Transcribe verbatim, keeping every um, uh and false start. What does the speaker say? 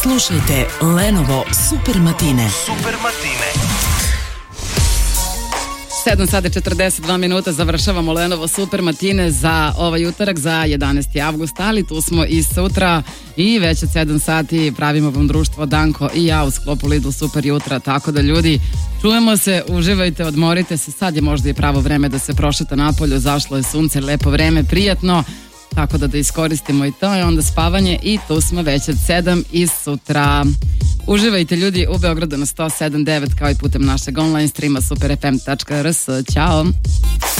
Slušajte Lenovo Super Matine. Super Matine. sedam sati četrdeset dva minuta, završavamo Lenovo Super Matine za ovaj utorak, za jedanaesti avgust, ali tu smo i sutra i već od sedam sati pravimo vam društvo Danko i ja u sklopu Lidl Super jutra, tako da ljudi, čujemo se, uživajte, odmorite se, sad je možda i pravo vreme da se prošeta napolju, zašlo je sunce, lepo vreme, prijatno, tako da da iskoristimo i to, i onda spavanje, i tu smo već od sedam i sutra. Uživajte ljudi u Beogradu na sto sedam devet kao i putem našeg online streama super f m tačka r s. Ćao!